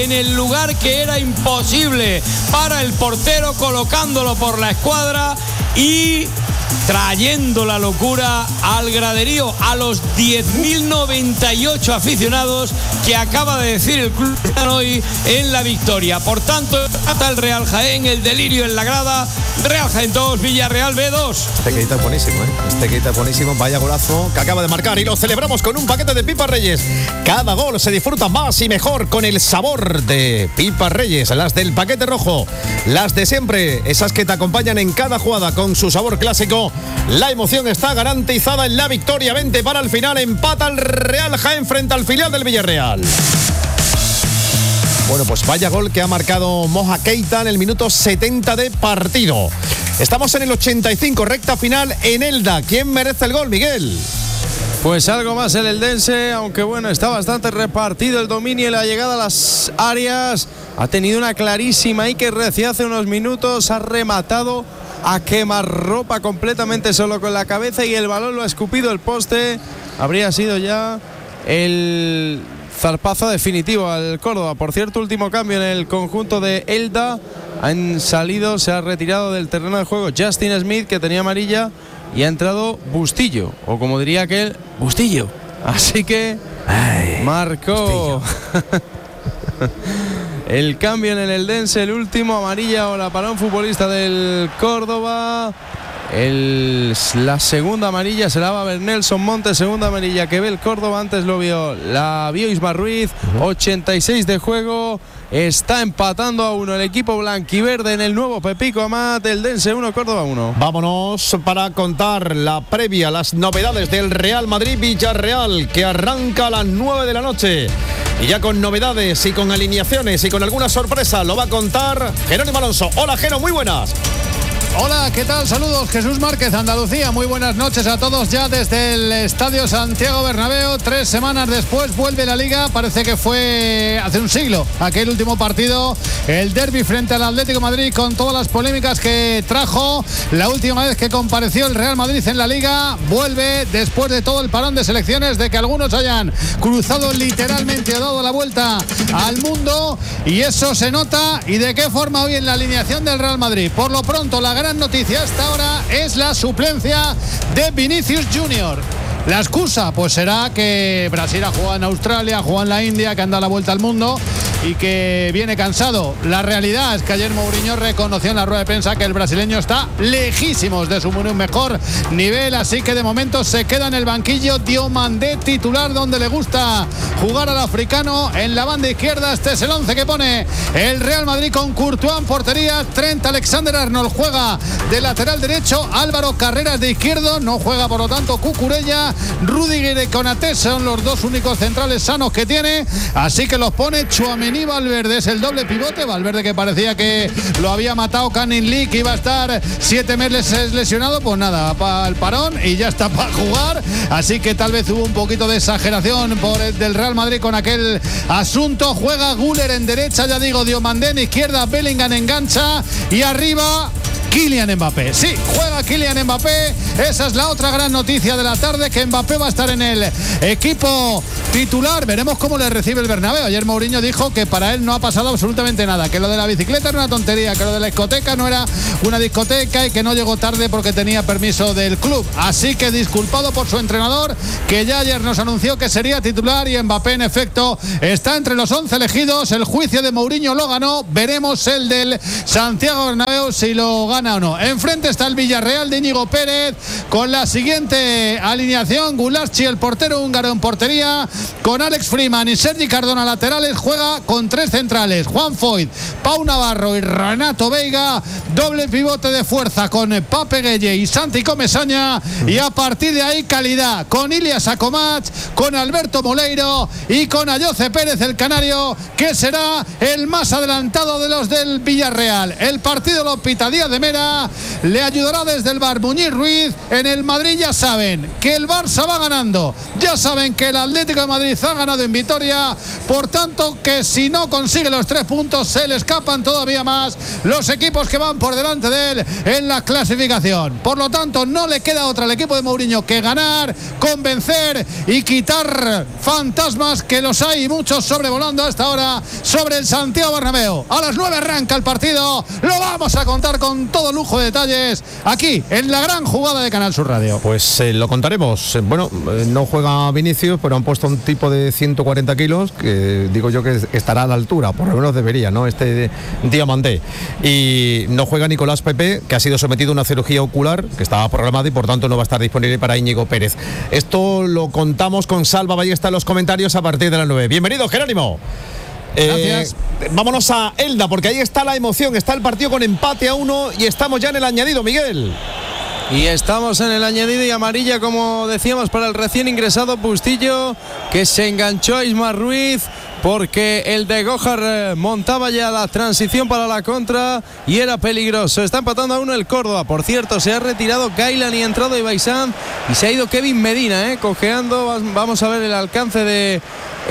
en el lugar que era imposible para el portero, colocándolo por la escuadra y trayendo la locura al graderío, a los 10.098 aficionados que acaba de decir el club hoy en la victoria. Por tanto, hasta el Real Jaén, el delirio en la grada. Real Jaén 2, Villarreal B2. Este quita es buenísimo, ¿eh? Este quita es buenísimo. Vaya golazo que acaba de marcar y lo celebramos con un paquete de Pipas Reyes. Cada gol se disfruta más y mejor con el sabor de Pipas Reyes. Las del paquete rojo, las de siempre, esas que te acompañan en cada jugada con su sabor clásico. La emoción está garantizada en la victoria. 20 para el final. Empata el Real Jaén frente al filial del Villarreal. Bueno, pues vaya gol que ha marcado Moja Keita en el minuto 70 de partido. Estamos en el 85, recta final en Elda. ¿Quién merece el gol, Miguel? Pues algo más el eldense, aunque bueno, está bastante repartido el dominio y la llegada a las áreas. Ha tenido una clarísima Iker Reci hace unos minutos, ha rematado a quemarropa completamente solo con la cabeza y el balón lo ha escupido el poste. Habría sido ya el zarpazo definitivo al Córdoba. Por cierto, último cambio en el conjunto de Elda. Se ha retirado del terreno de juego Justin Smith, que tenía amarilla, y ha entrado Bustillo, o como diría aquel, Bustillo. Así que marcó el cambio en el eldense, el último, amarilla ahora para un futbolista del Córdoba. La segunda amarilla se la va a ver Nelson Montes, segunda amarilla que ve el Córdoba. Antes la vio Ismar Ruiz. 86 de juego, está empatando a 1 el equipo blanquiverde en el nuevo Pepico Amat. Eldense 1, Córdoba 1. Vámonos para contar la previa, las novedades del Real Madrid Villarreal, que arranca a las 9 de la noche. Y ya con novedades y con alineaciones y con alguna sorpresa lo va a contar Jerónimo Alonso. Hola, Jero, muy buenas. Hola, ¿qué tal? Saludos, Jesús Márquez, Andalucía. Muy buenas noches a todos ya desde el Estadio Santiago Bernabéu. 3 semanas después vuelve la Liga. Parece que fue hace un siglo aquel último partido, el derbi frente al Atlético de Madrid, con todas las polémicas que trajo. La última vez que compareció el Real Madrid en la Liga. Vuelve después de todo el parón de selecciones, de que algunos hayan cruzado literalmente, dado la vuelta al mundo, y eso se nota. ¿Y de qué forma hoy en la alineación del Real Madrid? Por lo pronto, la gran noticia hasta ahora es la suplencia de Vinicius Junior. La excusa pues será que Brasil ha jugado en Australia, ha jugado en la India, que anda a la vuelta al mundo y que viene cansado. La realidad es que ayer Mourinho reconoció en la rueda de prensa que el brasileño está lejísimos de su mejor nivel, así que de momento se queda en el banquillo Diomandé titular, donde le gusta jugar al africano. En la banda izquierda este es el 11 que pone el Real Madrid, con Courtois en portería. Trent Alexander-Arnold juega de lateral derecho, Álvaro Carreras de izquierdo, no juega por lo tanto Cucurella. Rüdiger y Konaté son los dos únicos centrales sanos que tiene, así que los pone Tchouaméni. Valverde es el doble pivote. Valverde, que parecía que lo había matado Canning Lee, que iba a estar 7 meses lesionado, pues nada, para el parón y ya está para jugar. Así que tal vez hubo un poquito de exageración del Real Madrid con aquel asunto. Juega Güler en derecha, ya digo, Diomandé en izquierda, Bellingham engancha y arriba Kylian Mbappé. Sí, juega Kylian Mbappé. Esa es la otra gran noticia de la tarde, que Mbappé va a estar en el equipo titular. Veremos cómo le recibe el Bernabéu. Ayer Mourinho dijo que para él no ha pasado absolutamente nada, que lo de la bicicleta era una tontería, que lo de la discoteca no era una discoteca y que no llegó tarde porque tenía permiso del club. Así que disculpado por su entrenador, que ya ayer nos anunció que sería titular, y Mbappé en efecto está entre los 11 elegidos. El juicio de Mourinho lo ganó. Veremos el del Santiago Bernabéu si lo gana o no. Enfrente está el Villarreal de Íñigo Pérez con la siguiente alineación: Gulaschi, el portero húngaro, en portería, con Alex Freeman y Sergi Cardona laterales. Juega con 3 centrales: Juan Foyth, Pau Navarro y Renato Veiga. Doble pivote de fuerza con Pape Gueye y Santi Comesaña, y a partir de ahí calidad con Ilias Akomac, con Alberto Moleiro y con Ayoce Pérez, el canario, que será el más adelantado de los del Villarreal. El partido lo pita Díaz de Mera. manera. Le ayudará desde el VAR Muñiz Ruiz. En el Madrid ya saben que el Barça va ganando, ya saben que el Atlético de Madrid ha ganado en Vitoria, por tanto que si no consigue los 3 puntos se le escapan todavía más los equipos que van por delante de él en la clasificación. Por lo tanto no le queda otra al equipo de Mourinho que ganar, convencer y quitar fantasmas, que los hay muchos sobrevolando hasta ahora sobre el Santiago Bernabéu. A las 9 arranca el partido, lo vamos a contar con todo lujo de detalles aquí en la gran jugada de Canal Sur Radio. Pues lo contaremos. Bueno, no juega Vinicius, pero han puesto un tipo de 140 kilos que digo yo que estará a la altura, por lo menos debería, ¿no? Este Diamandé. Y no juega Nicolás Pepe, que ha sido sometido a una cirugía ocular que estaba programada y por tanto no va a estar disponible para Íñigo Pérez. Esto lo contamos con Salva Ballesta en los comentarios a partir de las 9. Bienvenido, Jerónimo. Gracias. Vámonos a Elda, porque ahí está la emoción, está el partido con empate a 1 y estamos ya en el añadido, Miguel. Y estamos en el añadido y amarilla, como decíamos, para el recién ingresado Bustillo, que se enganchó a Isma Ruiz porque el de Gojar montaba ya la transición para la contra y era peligroso. Está empatando a 1 el Córdoba. Por cierto, se ha retirado Gailan y ha entrado Ibaizán y se ha ido Kevin Medina, cojeando. Vamos a ver el alcance de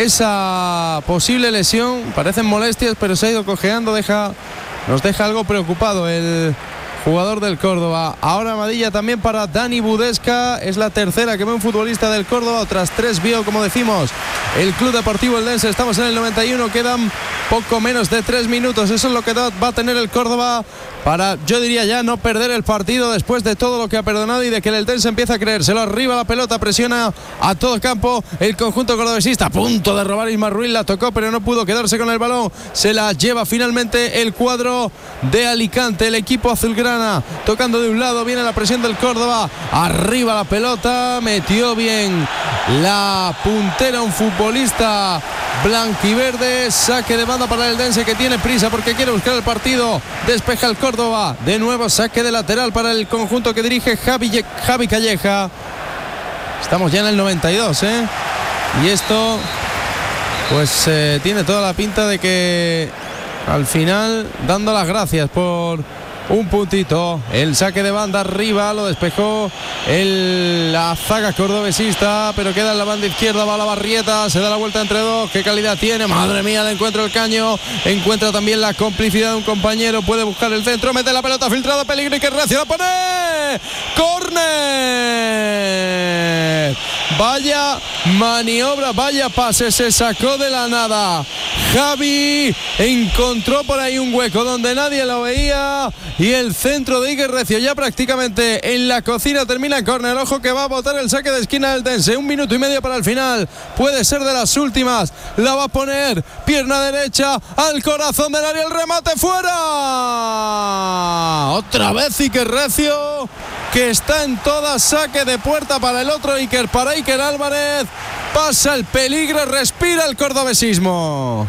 esa posible lesión. Parecen molestias, pero se ha ido cojeando. Nos deja algo preocupado el jugador del Córdoba. Ahora amarilla también para Dani Budesca. Es la tercera que ve un futbolista del Córdoba. Otras 3 vio, como decimos, el Club Deportivo Eldense. Estamos en el 91. Quedan poco menos de 3 minutos. Eso es lo que va a tener el Córdoba para, yo diría ya, no perder el partido después de todo lo que ha perdonado y de que el Eldense empieza a creérselo. Arriba la pelota, presiona a todo campo el conjunto cordobesista. A punto de robar Isma Ruiz. La tocó, pero no pudo quedarse con el balón. Se la lleva finalmente el cuadro de Alicante. El equipo azulgrana tocando de un lado, viene la presión del Córdoba, arriba la pelota, metió bien la puntera un futbolista blanquiverde. Saque de banda para el Eldense, que tiene prisa porque quiere buscar el partido. Despeja el Córdoba, de nuevo saque de lateral para el conjunto que dirige Javi Calleja. Estamos ya en el 92, y esto pues tiene toda la pinta de que al final, dando las gracias por un puntito, el saque de banda arriba, lo despejó la zaga cordobesista, pero queda en la banda izquierda, va la Barrieta, se da la vuelta entre dos, qué calidad tiene, madre mía, le encuentra el caño, encuentra también la complicidad de un compañero, puede buscar el centro, mete la pelota filtrada, peligro y que recio, la pone, córner, vaya maniobra, vaya pase, se sacó de la nada, Javi encontró por ahí un hueco donde nadie lo veía. Y el centro de Iker Recio ya prácticamente en la cocina, termina en córner. Ojo que va a botar el saque de esquina del Eldense. 1 minuto y medio para el final. Puede ser de las últimas. La va a poner pierna derecha al corazón del área. El remate fuera. Otra vez Iker Recio, que está en toda, saque de puerta para el otro Iker, para Iker Álvarez. Pasa el peligro, respira el cordobesismo.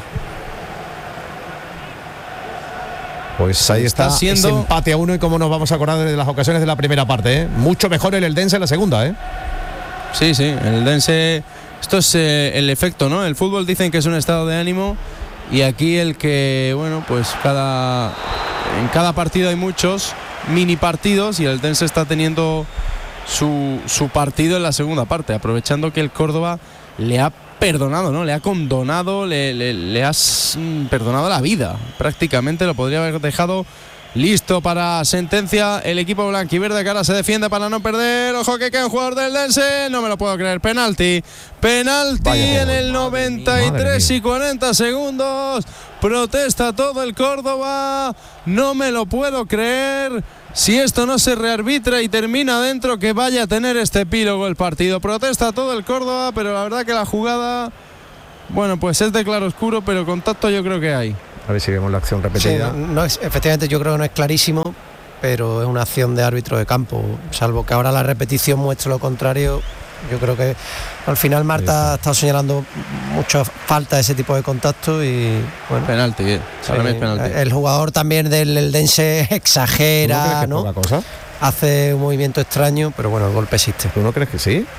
Pues ahí está ese empate a 1 y cómo nos vamos a acordar de las ocasiones de la primera parte, Mucho mejor el Eldense en la segunda, Sí, el Eldense, esto es el efecto, ¿no? El fútbol dicen que es un estado de ánimo y aquí el que, bueno, pues en cada partido hay muchos mini partidos y el Eldense está teniendo su partido en la segunda parte, aprovechando que el Córdoba le ha perdonado, ¿no? Le ha condonado, le has perdonado la vida. Prácticamente lo podría haber dejado listo para sentencia el equipo blanquiverde, que ahora se defiende para no perder. Ojo que queda un jugador del Eldense, no me lo puedo creer. Penalti en el 93 y 40 segundos. Protesta todo el Córdoba, no me lo puedo creer. Si esto no se rearbitra y termina dentro, que vaya a tener este epílogo el partido. Protesta todo el Córdoba, pero la verdad que la jugada, bueno, pues es de claroscuro, pero contacto yo creo que hay. A ver si vemos la acción repetida. Sí, no es, efectivamente yo creo que no es clarísimo, pero es una acción de árbitro de campo, salvo que ahora la repetición muestre lo contrario. Yo creo que al final Marta ha estado señalando mucha falta de ese tipo de contacto y bueno, penalti, para mí es penalti. El jugador también del Eldense exagera, ¿No? Hace un movimiento extraño, pero bueno, el golpe existe. ¿Tú no crees que sí?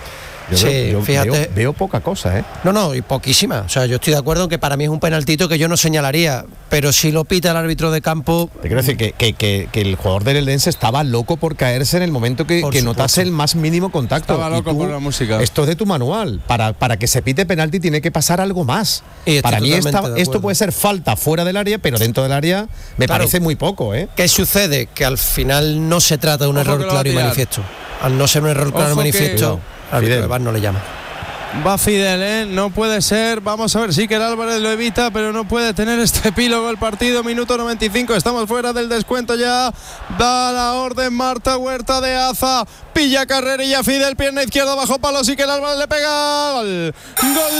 Yo fíjate. veo poca cosa, ¿eh? No, y poquísima. O sea, yo estoy de acuerdo en que para mí es un penaltito que yo no señalaría, pero si lo pita el árbitro de campo. Te quiero decir que el jugador del Eldense estaba loco por caerse en el momento que notase el más mínimo contacto. Estaba loco por la música. Esto es de tu manual. Para que se pite penalti tiene que pasar algo más. Para mí esto puede ser falta fuera del área, pero dentro del área me parece muy poco, ¿eh? ¿Qué sucede? Que al final no se trata de un error claro y manifiesto. Al no ser un error claro y manifiesto, al árbitro de VAR no le llama. Va Fidel, ¿eh? No puede ser. Vamos a ver, sí que el Álvarez lo evita, pero no puede tener este epílogo el partido. Minuto 95, estamos fuera del descuento ya. Da la orden Marta Huerta de Aza. Pilla Carrerilla, Fidel, pierna izquierda bajo palo, sí que el Álvarez le pega. ¡Gol! ¡Gol!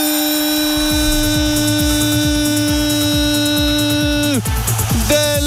Del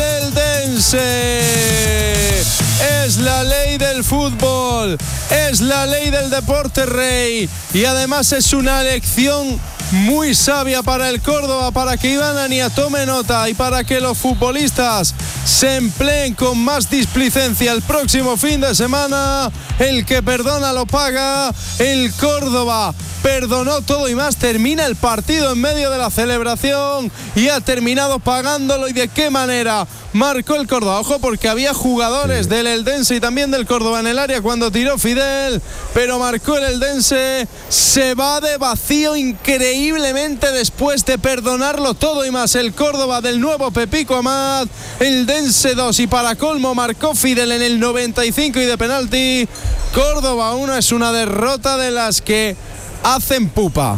Eldense. Es la ley del fútbol, es la ley del deporte rey y además es una lección muy sabia para el Córdoba, para que Iván Ania tome nota y para que los futbolistas se empleen con más displicencia el próximo fin de semana. El que perdona lo paga. El Córdoba perdonó todo y más, termina el partido en medio de la celebración y ha terminado pagándolo. ¿Y de qué manera? Marcó el Córdoba, ojo, porque había jugadores del Eldense y también del Córdoba en el área cuando tiró Fidel, pero marcó el Eldense. Se va de vacío increíblemente después de perdonarlo todo y más el Córdoba del nuevo Pepico Amat. Eldense 2 y para colmo marcó Fidel en el 95 y de penalti. Córdoba 1 es una derrota de las que hacen pupa.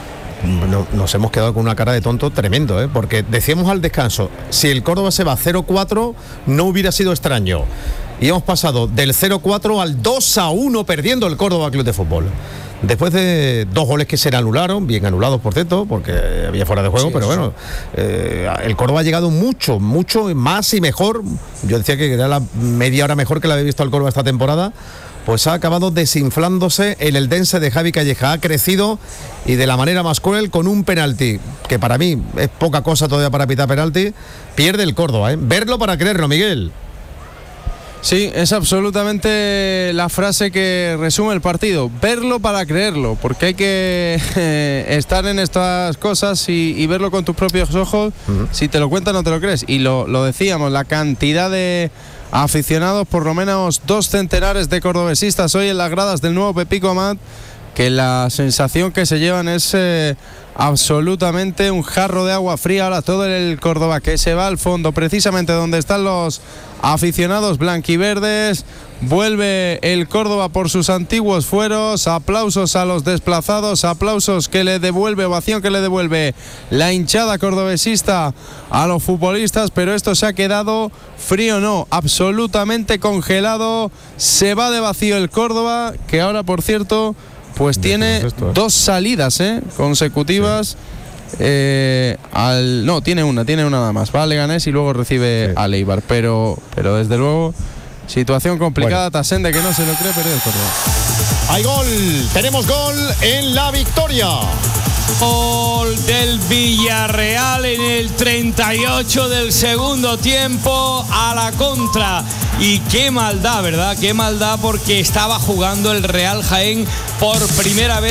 Nos hemos quedado con una cara de tonto tremendo, ¿eh? Porque decíamos al descanso, si el Córdoba se va 0-4 no hubiera sido extraño. Y hemos pasado del 0-4 al 2-1 perdiendo el Córdoba Club de Fútbol. Después de 2 goles que se le anularon, bien anulados por cierto, porque había fuera de juego, sí, pero bueno, el Córdoba ha llegado mucho más y mejor. Yo decía que era la media hora mejor que la había visto el Córdoba esta temporada. Pues ha acabado desinflándose el Eldense de Javi Calleja, ha crecido y de la manera más cruel con un penalti, que para mí es poca cosa todavía para pitar penalti, pierde el Córdoba, ¿eh? Verlo para creerlo, Miguel. Sí, es absolutamente la frase que resume el partido, verlo para creerlo, porque hay que estar en estas cosas y verlo con tus propios ojos. Si te lo cuentan no te lo crees, y lo decíamos, la cantidad de aficionados, por lo menos 2 centenares de cordobesistas hoy en las gradas del nuevo Pepico Amat, que la sensación que se llevan es absolutamente un jarro de agua fría. Ahora todo el Córdoba que se va al fondo, precisamente donde están los aficionados blanquiverdes. Vuelve el Córdoba por sus antiguos fueros. Aplausos a los desplazados, aplausos que le devuelve, ovación que le devuelve la hinchada cordobesista a los futbolistas, pero esto se ha quedado frío, no, absolutamente congelado. Se va de vacío el Córdoba, que ahora por cierto pues tiene 2 salidas consecutivas. No, tiene una nada más. Va a Leganés y luego recibe a Eibar, pero desde luego situación complicada. Tasende, que no se lo cree, perdió el Córdoba. Hay gol, tenemos gol en la victoria. Gol del Villarreal en el 38 del segundo tiempo a la contra. Y qué maldad, ¿verdad? Qué maldad, porque estaba jugando el Real Jaén por primera vez